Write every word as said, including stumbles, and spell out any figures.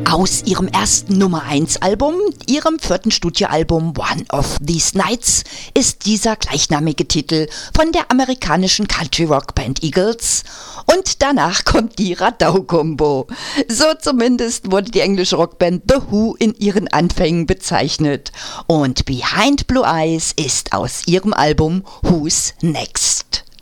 Aus ihrem ersten Nummer eins Album, ihrem vierten Studioalbum One of These Nights, ist dieser gleichnamige Titel von der amerikanischen Country-Rock-Band Eagles. Und danach kommt die Radau-Kombo. So zumindest wurde die englische Rockband The Who in ihren Anfängen bezeichnet. Und Behind Blue Eyes ist aus ihrem Album Who's Next.